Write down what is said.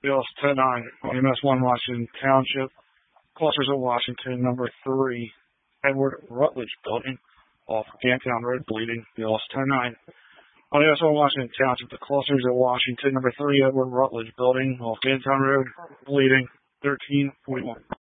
Bills 10-9 on MS1 Washington Township, Clusters of Washington, number 3, Edward Rutledge Building, off Gantown Road, Bleeding, Bills 10-9. On MS1 Washington Township, the Clusters of Washington, number 3, Edward Rutledge Building, off Gantown Road, Bleeding, 13.1.